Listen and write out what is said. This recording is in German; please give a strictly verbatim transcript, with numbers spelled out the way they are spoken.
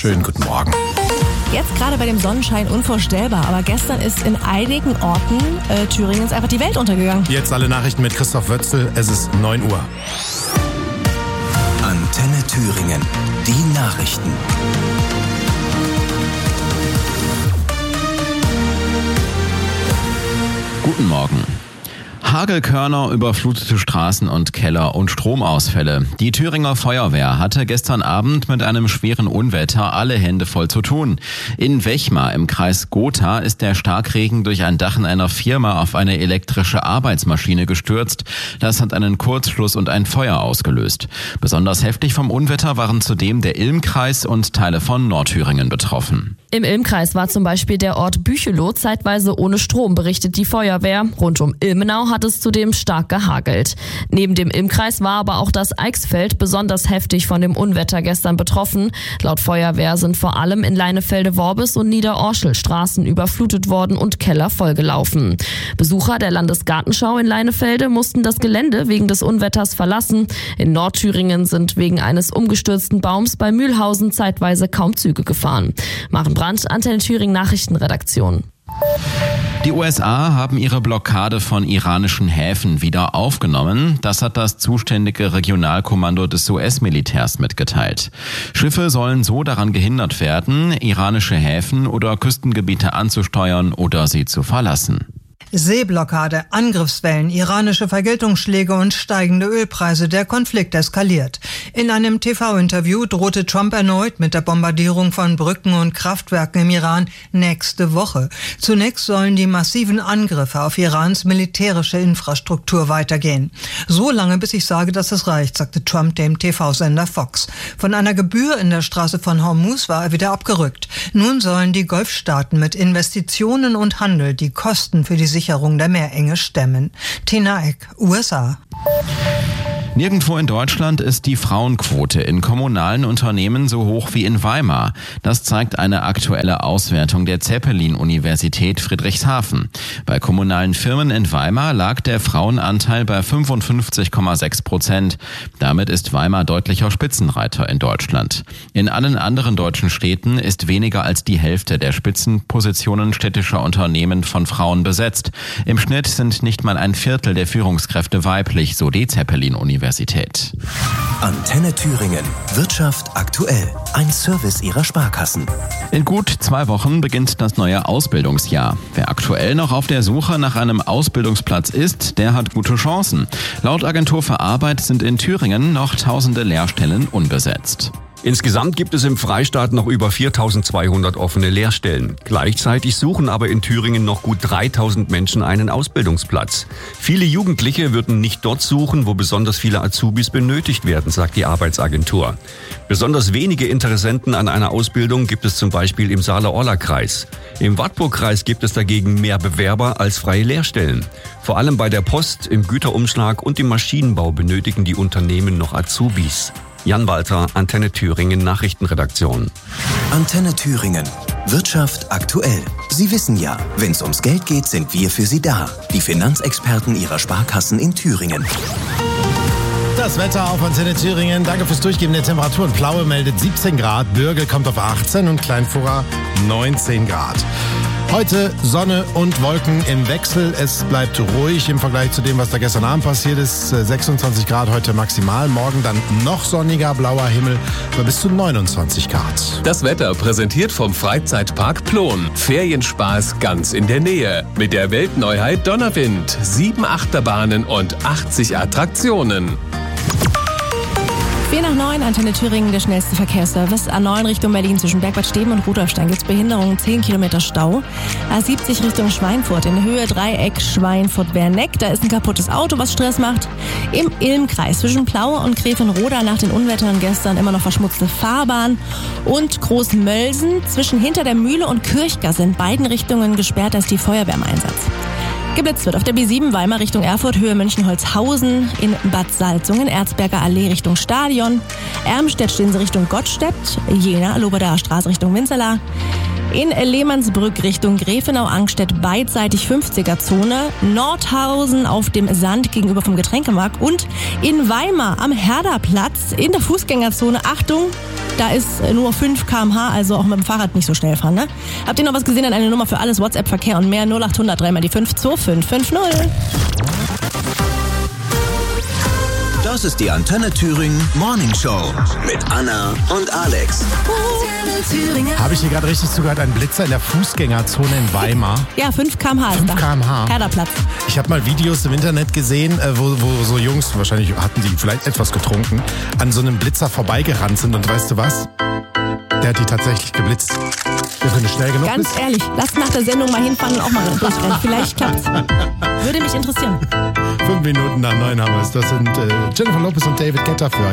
Schönen guten Morgen. Jetzt gerade bei dem Sonnenschein unvorstellbar, aber gestern ist in einigen Orten äh, Thüringens einfach die Welt untergegangen. Jetzt alle Nachrichten mit Christoph Wötzel, es ist neun Uhr. Antenne Thüringen, die Nachrichten. Guten Morgen. Hagelkörner, überflutete Straßen und Keller und Stromausfälle. Die Thüringer Feuerwehr hatte gestern Abend mit einem schweren Unwetter alle Hände voll zu tun. In Wechmar im Kreis Gotha ist der Starkregen durch ein Dach in einer Firma auf eine elektrische Arbeitsmaschine gestürzt. Das hat einen Kurzschluss und ein Feuer ausgelöst. Besonders heftig vom Unwetter waren zudem der Ilm-Kreis und Teile von Nordthüringen betroffen. Im Ilm-Kreis war zum Beispiel der Ort Büchelow zeitweise ohne Strom, berichtet die Feuerwehr. Rund um Ilmenau hat es zudem stark gehagelt. Neben dem Ilm-Kreis war aber auch das Eichsfeld besonders heftig von dem Unwetter gestern betroffen. Laut Feuerwehr sind vor allem in Leinefelde-Worbis und Niederorschel Straßen überflutet worden und Keller vollgelaufen. Besucher der Landesgartenschau in Leinefelde mussten das Gelände wegen des Unwetters verlassen. In Nordthüringen sind wegen eines umgestürzten Baums bei Mühlhausen zeitweise kaum Züge gefahren. Maren Brandt, Antenne Thüringen Nachrichtenredaktion. Die U S A haben ihre Blockade von iranischen Häfen wieder aufgenommen. Das hat das zuständige Regionalkommando des U S-Militärs mitgeteilt. Schiffe sollen so daran gehindert werden, iranische Häfen oder Küstengebiete anzusteuern oder sie zu verlassen. Seeblockade, Angriffswellen, iranische Vergeltungsschläge und steigende Ölpreise. Der Konflikt eskaliert. In einem T V-Interview drohte Trump erneut mit der Bombardierung von Brücken und Kraftwerken im Iran nächste Woche. Zunächst sollen die massiven Angriffe auf Irans militärische Infrastruktur weitergehen. So lange, bis ich sage, dass es reicht, sagte Trump dem T V-Sender Fox. Von einer Gebühr in der Straße von Hormuz war er wieder abgerückt. Nun sollen die Golfstaaten mit Investitionen und Handel die Kosten für die Sicherung der Meerenge stemmen. Tina Eck, U S A. Nirgendwo in Deutschland ist die Frauenquote in kommunalen Unternehmen so hoch wie in Weimar. Das zeigt eine aktuelle Auswertung der Zeppelin-Universität Friedrichshafen. Bei kommunalen Firmen in Weimar lag der Frauenanteil bei fünfundfünfzig Komma sechs Prozent. Damit ist Weimar deutlicher Spitzenreiter in Deutschland. In allen anderen deutschen Städten ist weniger als die Hälfte der Spitzenpositionen städtischer Unternehmen von Frauen besetzt. Im Schnitt sind nicht mal ein Viertel der Führungskräfte weiblich, so die Zeppelin-Universität. Antenne Thüringen. Wirtschaft aktuell. Ein Service Ihrer Sparkassen. In gut zwei Wochen beginnt das neue Ausbildungsjahr. Wer aktuell noch auf der Suche nach einem Ausbildungsplatz ist, der hat gute Chancen. Laut Agentur für Arbeit sind in Thüringen noch tausende Lehrstellen unbesetzt. Insgesamt gibt es im Freistaat noch über viertausendzweihundert offene Lehrstellen. Gleichzeitig suchen aber in Thüringen noch gut dreitausend Menschen einen Ausbildungsplatz. Viele Jugendliche würden nicht dort suchen, wo besonders viele Azubis benötigt werden, sagt die Arbeitsagentur. Besonders wenige Interessenten an einer Ausbildung gibt es zum Beispiel im Saale-Orla-Kreis. Im Wartburg-Kreis gibt es dagegen mehr Bewerber als freie Lehrstellen. Vor allem bei der Post, im Güterumschlag und im Maschinenbau benötigen die Unternehmen noch Azubis. Jan Walter, Antenne Thüringen Nachrichtenredaktion. Antenne Thüringen. Wirtschaft aktuell. Sie wissen ja, wenn es ums Geld geht, sind wir für Sie da. Die Finanzexperten Ihrer Sparkassen in Thüringen. Das Wetter auf Antenne Thüringen. Danke fürs Durchgeben der Temperaturen. Plaue meldet siebzehn Grad, Bürgel kommt auf achtzehn und Kleinfurra neunzehn Grad. Heute Sonne und Wolken im Wechsel. Es bleibt ruhig im Vergleich zu dem, was da gestern Abend passiert ist. sechsundzwanzig Grad heute maximal. Morgen dann noch sonniger, blauer Himmel bei bis zu neunundzwanzig Grad. Das Wetter präsentiert vom Freizeitpark Plon. Ferienspaß ganz in der Nähe. Mit der Weltneuheit Donnerwind. Sieben Achterbahnen und achtzig Attraktionen. vier nach neun, Antenne Thüringen, der schnellste Verkehrsservice. A neun Richtung Berlin zwischen Bergbad Steben und Rudolfstein gibt es Behinderungen, zehn Kilometer Stau. A siebzig Richtung Schweinfurt in Höhe Dreieck Schweinfurt-Werneck. Da ist ein kaputtes Auto, was Stress macht. Im Ilm-Kreis zwischen Plaue und Grevenroda nach den Unwettern gestern immer noch verschmutzte Fahrbahn. Und Großmölsen zwischen Hinter der Mühle und Kirchgasse in beiden Richtungen gesperrt, da ist die Feuerwehr im Einsatz. Geblitzt wird auf der B sieben Weimar Richtung Erfurt, Höhe München-Holzhausen, in Bad Salzungen, Erzberger Allee Richtung Stadion, Ermstedt stehen sie Richtung Gottstedt, Jena, Lobedaer Straße Richtung Winzerla, in Lehmannsbrück Richtung Grefenau-Angstedt beidseitig fünfziger Zone, Nordhausen auf dem Sand gegenüber vom Getränkemarkt und in Weimar am Herderplatz in der Fußgängerzone, Achtung, Da ist nur fünf Kilometer pro Stunde, also auch mit dem Fahrrad nicht so schnell fahren. Ne? Habt ihr noch was gesehen? Dann eine Nummer für alles WhatsApp-Verkehr und mehr null acht hundert drei mal die fünf zwei fünf fünf null. Das ist die Antenne Thüringen Morning Show mit Anna und Alex. Habe ich hier gerade richtig zugehört? Ein Blitzer in der Fußgängerzone in Weimar. Ja, fünf Kilometer pro Stunde fünf Kilometer pro Stunde. Herderplatz. Ich habe mal Videos im Internet gesehen, wo, wo so Jungs, wahrscheinlich hatten die vielleicht etwas getrunken, an so einem Blitzer vorbeigerannt sind. Und weißt du was? Der hat die tatsächlich geblitzt. Wenn du schnell genug Ganz bist. ehrlich, lasst nach der Sendung mal hinfahren und auch mal durchrennen. Vielleicht klappt's. Würde mich interessieren. Fünf Minuten nach neun haben wir es. Das sind äh, Jennifer Lopez und David Guetta für